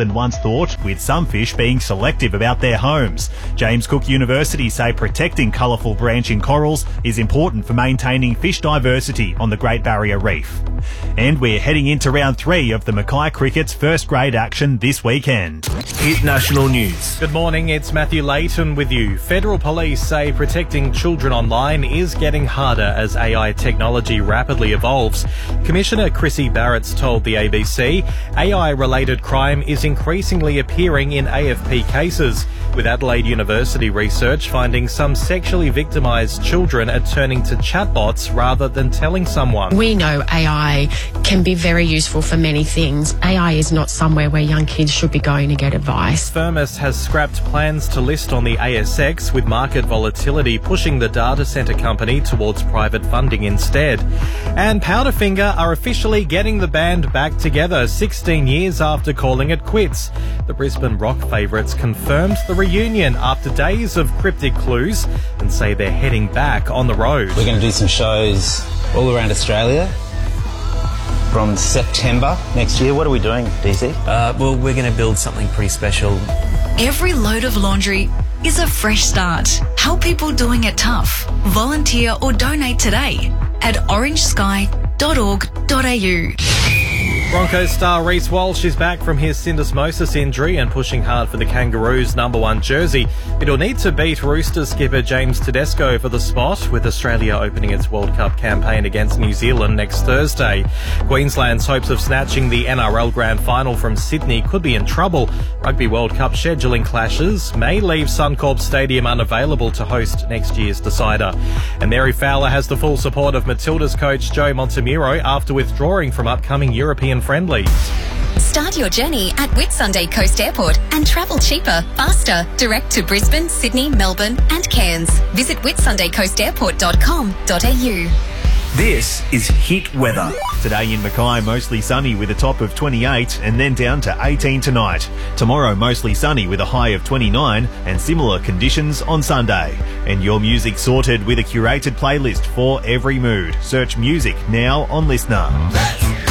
than once thought, with some fish being selective about their homes. James Cook University say protecting colourful branching corals is important for maintaining fish diversity on the Great Barrier Reef. And we're heading into round 3 of the Mackay Cricket's first grade action this weekend. Hit National News. Good morning, it's Matthew Layton with you. Federal police say protecting children online is getting harder as AI technology rapidly evolves. Commissioner Chrissy Barrett's told the ABC AI-related crime is increasingly appearing in AFP cases, with Adelaide University research finding some sexually victimised children are turning to chatbots rather than telling someone. We know AI can be very useful for many things. AI is not somewhere where young kids should be going to get advice. Firmus has scrapped plans to list on the ASX, with market volatility pushing the data centre company towards private funding instead. And Powderfinger are officially getting the band back together 16 years after calling it quits. The Brisbane rock favourites confirmed the reunion after days of cryptic clues and say they're heading back on the road. We're going to do some shows all around Australia from September next year. What are we doing, DC? Well, we're going to build something pretty special. Every load of laundry is a fresh start. Help people doing it tough. Volunteer or donate today at orangesky.org.au. Broncos star Reece Walsh is back from his syndesmosis injury and pushing hard for the Kangaroos' #1 jersey. It'll need to beat Roosters skipper James Tedesco for the spot, with Australia opening its World Cup campaign against New Zealand next Thursday. Queensland's hopes of snatching the NRL Grand Final from Sydney could be in trouble. Rugby World Cup scheduling clashes may leave Suncorp Stadium unavailable to host next year's decider. And Mary Fowler has the full support of Matilda's coach Joe Montemuro after withdrawing from upcoming European friendlies. Start your journey at Whitsunday Coast Airport and travel cheaper, faster, direct to Brisbane, Sydney, Melbourne and Cairns. Visit whitsundaycoastairport.com.au. This is Hit Weather. Today in Mackay, mostly sunny with a top of 28 and then down to 18 tonight. Tomorrow, mostly sunny with a high of 29 and similar conditions on Sunday. And your music sorted with a curated playlist for every mood. Search music now on Listener.